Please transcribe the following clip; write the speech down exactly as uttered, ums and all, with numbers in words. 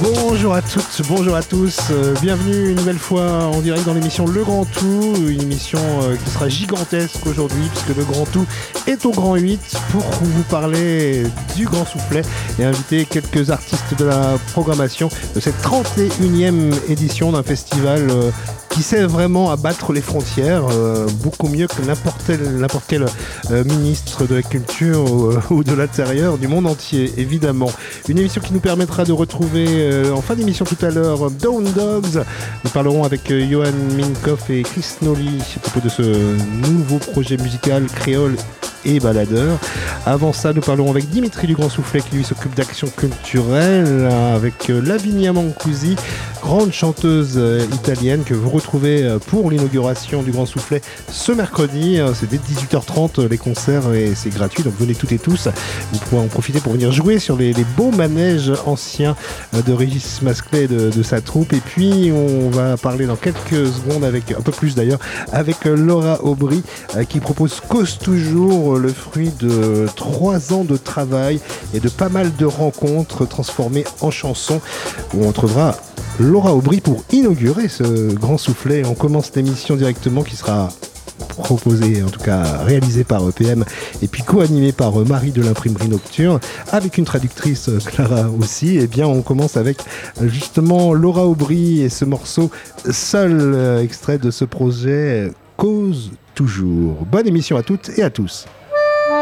Bonjour à toutes, bonjour à tous, euh, bienvenue une nouvelle fois en direct dans l'émission Le Grand Tout, une émission euh, qui sera gigantesque aujourd'hui puisque le Grand Tout est au Grand huit pour vous parler du Grand Soufflet et inviter quelques artistes de la programmation de cette trente et unième édition d'un festival euh, qui sait vraiment abattre les frontières, euh, beaucoup mieux que n'importe quel, n'importe quel euh, ministre de la Culture ou, euh, ou de l'Intérieur du monde entier, évidemment. Une émission qui nous permettra de retrouver euh, en fin d'émission tout à l'heure Down Dogs. Nous parlerons avec euh, Johan Minkoff et Chris Nolly à propos de ce nouveau projet musical créole et baladeur. Avant ça, nous parlerons avec Dimitri du Grand Soufflet qui lui s'occupe d'action culturelle, avec euh, Lavinia Mancusi, grande chanteuse euh, italienne que vous retrouvez euh, pour l'inauguration du Grand Soufflet ce mercredi. Euh, c'est dès dix-huit heures trente euh, les concerts et c'est gratuit, donc venez toutes et tous. Vous pourrez en profiter pour venir jouer sur les, les beaux manèges anciens euh, de Régis Masclet et de, de sa troupe. Et puis on va parler dans quelques secondes, avec un peu plus d'ailleurs, avec euh, Laura Aubry euh, qui propose Cause Toujours, le fruit de trois ans de travail et de pas mal de rencontres transformées en chansons, où on trouvera Laura Aubry pour inaugurer ce Grand Soufflet. On commence l'émission directement qui sera proposée, en tout cas réalisée par E P M et puis co-animée par Marie de l'imprimerie Nocturne avec une traductrice, Clara aussi. Et bien on commence avec justement Laura Aubry et ce morceau Seul, extrait de ce projet Cause Toujours. Bonne émission à toutes et à tous.